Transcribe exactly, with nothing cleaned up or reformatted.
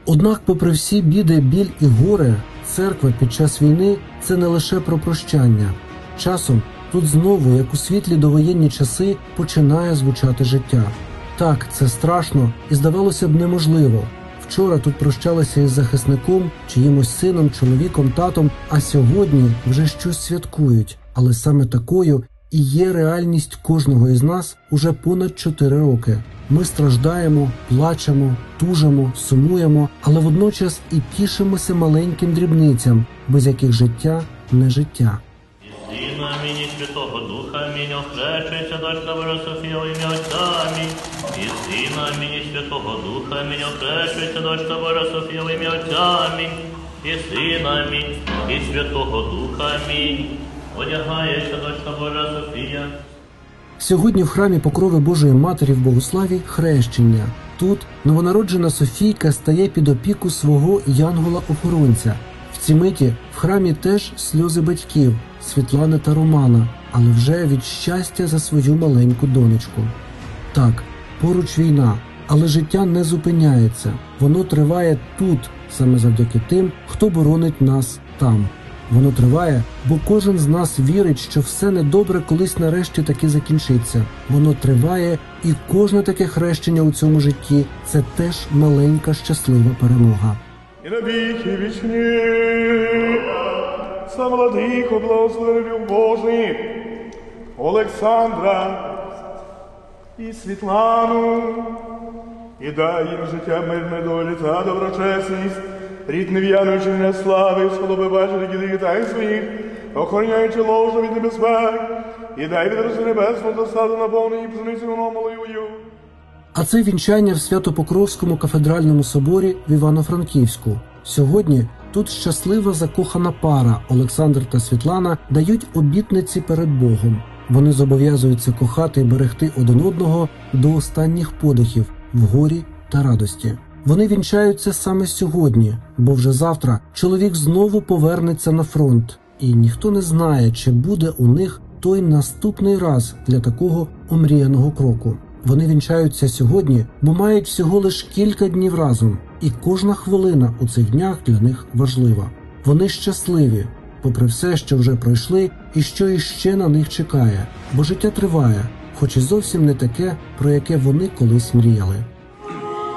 Однак, попри всі біди, біль і горе, церква під час війни – це не лише про прощання. Часом тут знову, як у світлі довоєнні часи, починає звучати життя. Так, це страшно і, здавалося б, неможливо. Вчора тут прощалися із захисником, чиїмось сином, чоловіком, татом, а сьогодні вже щось святкують. Але саме такою і є реальність кожного із нас уже понад чотири роки. Ми страждаємо, плачемо, тужимо, сумуємо, але водночас і тішимося маленьким дрібницям, без яких життя не життя. Сина амінь, і Святого Духа амінь, охрещується дочка Божа Софія в ім'я Отця амінь. І Сина амінь, і Святого Духа амінь, охрещується дочка Божа Софія в ім'я Отця амінь. І Сина амінь, і Святого Духа амінь. Одягається дочка Божа Софія. Сьогодні в храмі Покрови Божої Матері в Богославі хрещення. Тут новонароджена Софійка стає під опіку свого янгола-охоронця. В ці миті в храмі теж сльози батьків Світлани та Романа, але вже від щастя за свою маленьку донечку. Так, поруч війна, але життя не зупиняється. Воно триває тут, саме завдяки тим, хто боронить нас там. Воно триває, бо кожен з нас вірить, що все недобре колись нарешті таки закінчиться. Воно триває, і кожне таке хрещення у цьому житті – це теж маленька щаслива перемога. І на віки вічні, сам владико, благословив Божий, Олександра і Світлану, і дай їм життя мирне долі та доброчесність, рід нев'януючи мене слави, сподоби бачити діли вітай своїх, охороняючи ложу від небезпек, і дай відроси небесну засаду наповнені пшениціономолою. А це вінчання в Свято-Покровському кафедральному соборі в Івано-Франківську. Сьогодні тут щаслива закохана пара Олександр та Світлана дають обітниці перед Богом. Вони зобов'язуються кохати і берегти один одного до останніх подихів в горі та радості. Вони вінчаються саме сьогодні, бо вже завтра чоловік знову повернеться на фронт. І ніхто не знає, чи буде у них той наступний раз для такого омріяного кроку. Вони вінчаються сьогодні, бо мають всього лиш кілька днів разом. І кожна хвилина у цих днях для них важлива. Вони щасливі, попри все, що вже пройшли і що іще на них чекає. Бо життя триває, хоч і зовсім не таке, про яке вони колись мріяли.